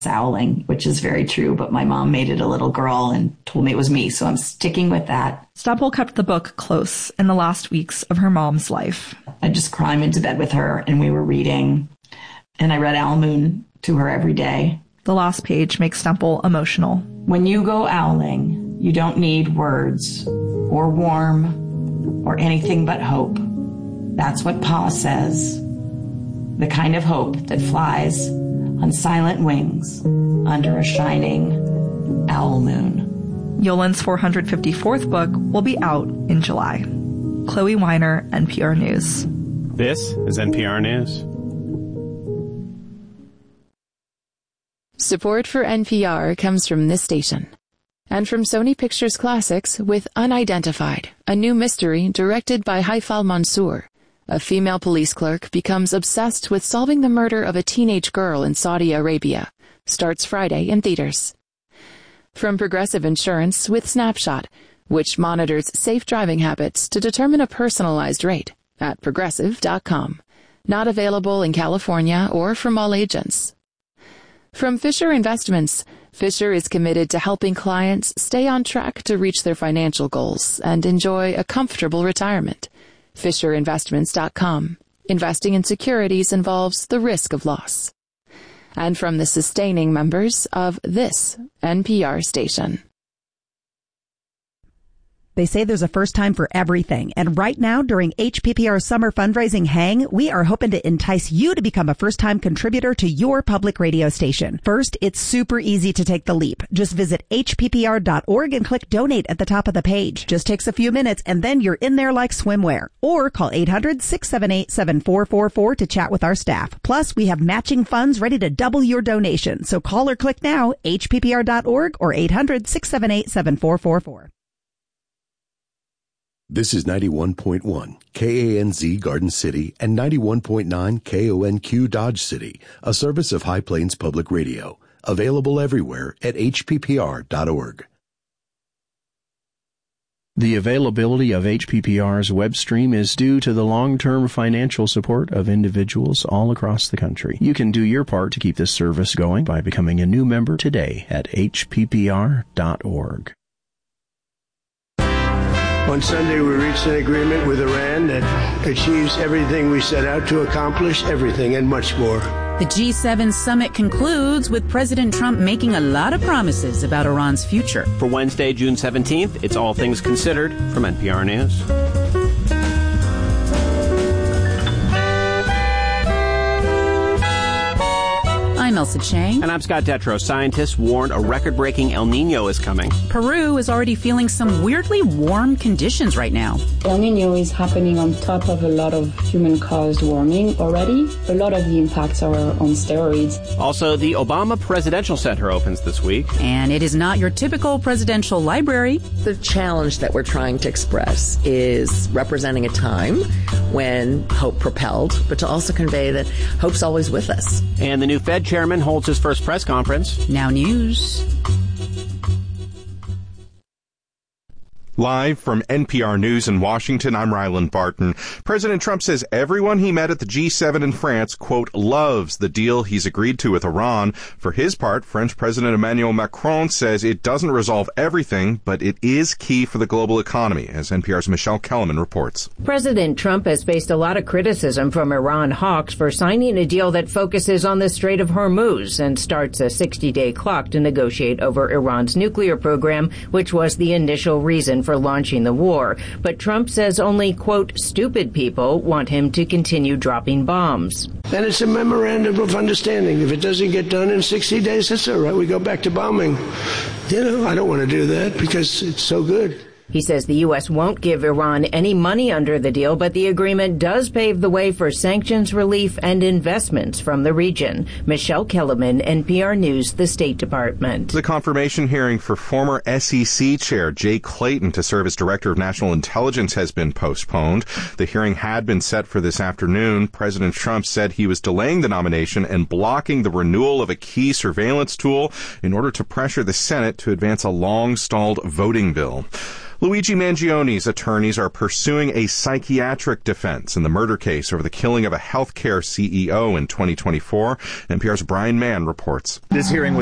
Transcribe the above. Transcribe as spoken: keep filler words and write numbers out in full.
Owling, which is very true, but my mom made it a little girl and told me it was me, so I'm sticking with that. Stemple kept the book close in the last weeks of her mom's life. I'd just climb into bed with her, and we were reading, and I read Owl Moon to her every day. The last page makes Stemple emotional. When you go owling, you don't need words or warm or anything but hope. That's what Pa says. The kind of hope that flies on silent wings under a shining owl moon. Yolen's four hundred fifty-fourth book will be out in July. Chloe Weiner, N P R News. This is N P R News. Support for N P R comes from this station and from Sony Pictures Classics with Unidentified, a new mystery directed by Haifal Mansour. A female police clerk becomes obsessed with solving the murder of a teenage girl in Saudi Arabia. Starts Friday in theaters. From Progressive Insurance with Snapshot, which monitors safe driving habits to determine a personalized rate at progressive dot com. Not available in California or from all agents. From Fisher Investments, Fisher is committed to helping clients stay on track to reach their financial goals and enjoy a comfortable retirement. Fisher Investments dot com. Investing in securities involves the risk of loss. And from the sustaining members of this N P R station. They say there's a first time for everything. And right now, during H P P R Summer Fundraising Hang, we are hoping to entice you to become a first-time contributor to your public radio station. First, it's super easy to take the leap. Just visit H P P R dot org and click Donate at the top of the page. Just takes a few minutes, and then you're in there like swimwear. Or call eight hundred, six seven eight, seven four four four to chat with our staff. Plus, we have matching funds ready to double your donation. So call or click now, H P P R dot org or eight hundred, six seven eight, seven four four four. This is ninety-one point one K A N Z Garden City and ninety-one point nine K O N Q Dodge City, a service of High Plains Public Radio. Available everywhere at H P P R dot org. The availability of H P P R's web stream is due to the long-term financial support of individuals all across the country. You can do your part to keep this service going by becoming a new member today at H P P R dot org. On Sunday, we reached an agreement with Iran that achieves everything we set out to accomplish, everything and much more. The G seven summit concludes with President Trump making a lot of promises about Iran's future. For Wednesday, June seventeenth, it's All Things Considered from N P R News. I'm Elsa Chang. And I'm Scott Detrow. Scientists warned a record-breaking El Nino is coming. Peru is already feeling some weirdly warm conditions right now. El Nino is happening on top of a lot of human-caused warming already. A lot of the impacts are on steroids. Also, the Obama Presidential Center opens this week. And it is not your typical presidential library. The challenge that we're trying to express is representing a time when hope propelled, but to also convey that hope's always with us. And the new Fed chairman holds his first press conference. Now news. Live from N P R News in Washington, I'm Ryland Barton. President Trump says everyone he met at the G seven in France, quote, loves the deal he's agreed to with Iran. For his part, French President Emmanuel Macron says it doesn't resolve everything, but it is key for the global economy, as N P R's Michelle Kellerman reports. President Trump has faced a lot of criticism from Iran hawks for signing a deal that focuses on the Strait of Hormuz and starts a sixty-day clock to negotiate over Iran's nuclear program, which was the initial reason for launching the war. But Trump says only, quote, stupid people want him to continue dropping bombs. And it's a memorandum of understanding. If it doesn't get done in sixty days, that's all right. We go back to bombing. You know, I don't want to do that because it's so good. He says the U S won't give Iran any money under the deal, but the agreement does pave the way for sanctions relief and investments from the region. Michelle Kellerman, N P R News, the State Department. The confirmation hearing for former S E C Chair Jay Clayton to serve as Director of National Intelligence has been postponed. The hearing had been set for this afternoon. President Trump said he was delaying the nomination and blocking the renewal of a key surveillance tool in order to pressure the Senate to advance a long-stalled voting bill. Luigi Mangione's attorneys are pursuing a psychiatric defense in the murder case over the killing of a healthcare C E O in twenty twenty-four. N P R's Brian Mann reports. This hearing